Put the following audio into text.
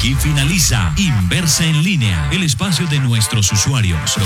Aquí finaliza Inversa en línea, el espacio de nuestros usuarios.